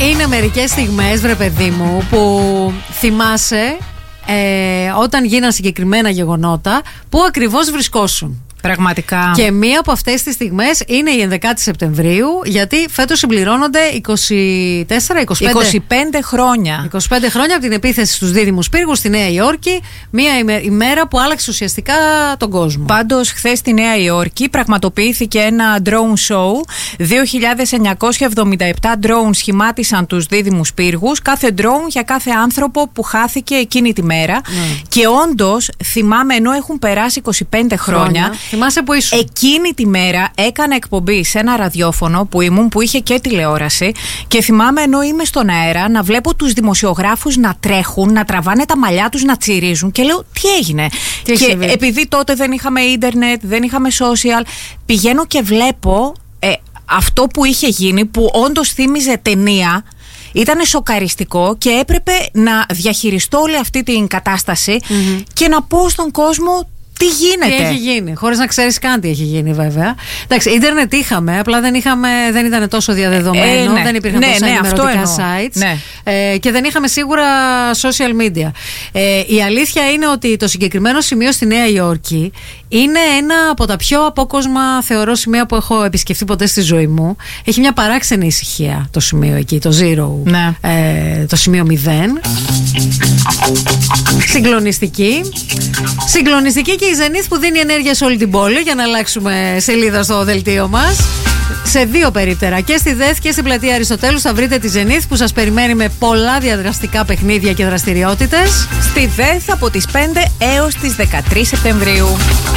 Είναι μερικές στιγμές, βρε παιδί μου, που θυμάσαι όταν γίναν συγκεκριμένα γεγονότα, πού ακριβώς βρισκόσουν. Πραγματικά. Και μία από αυτές τις στιγμές είναι η 11η Σεπτεμβρίου, γιατί φέτος συμπληρώνονται 25 χρόνια. 25 χρόνια από την επίθεση στους δίδυμους πύργους στη Νέα Υόρκη. Μία ημέρα που άλλαξε ουσιαστικά τον κόσμο. Πάντως, χθες στη Νέα Υόρκη πραγματοποιήθηκε ένα drone show. 2.977 drones σχημάτισαν τους δίδυμους πύργους. Κάθε drone για κάθε άνθρωπο που χάθηκε εκείνη τη μέρα. Και όντως, θυμάμαι, ενώ έχουν περάσει 25 χρόνια. Θυμάσαι που ήσουν. Εκείνη τη μέρα έκανα εκπομπή σε ένα ραδιόφωνο που ήμουν, που είχε και τηλεόραση, και θυμάμαι, ενώ είμαι στον αέρα, να βλέπω τους δημοσιογράφους να τρέχουν, να τραβάνε τα μαλλιά τους, να τσιρίζουν, και λέω τι έγινε. Και επειδή τότε δεν είχαμε ίντερνετ, δεν είχαμε social, πηγαίνω και βλέπω αυτό που είχε γίνει, που όντως θύμιζε ταινία. Ήταν σοκαριστικό και έπρεπε να διαχειριστώ όλη αυτή την κατάσταση και να πω στον κόσμο τι γίνεται. Τι έχει γίνει, χωρίς να ξέρεις καν τι έχει γίνει, βέβαια. Εντάξει, ίντερνετ είχαμε, απλά δεν ήταν τόσο διαδεδομένο, δεν υπήρχαν τόσα ενημερωτικά sites, και δεν είχαμε σίγουρα social media. Η αλήθεια είναι ότι το συγκεκριμένο σημείο στη Νέα Υόρκη είναι ένα από τα πιο απόκοσμα, θεωρώ, σημεία που έχω επισκεφτεί ποτέ στη ζωή μου. Έχει μια παράξενη ησυχία το σημείο εκεί, το zero, το σημείο 0. Συγκλονιστική και η Zenith που δίνει ενέργεια σε όλη την πόλη, για να αλλάξουμε σελίδα στο δελτίο μας. Σε δύο περίπτερα, και στη ΔΕΘ και στην πλατεία Αριστοτέλους, θα βρείτε τη Zenith που σας περιμένει με πολλά διαδραστικά παιχνίδια και δραστηριότητες. Στη ΔΕΘ από τις 5 έως τις 13 Σεπτεμβρίου.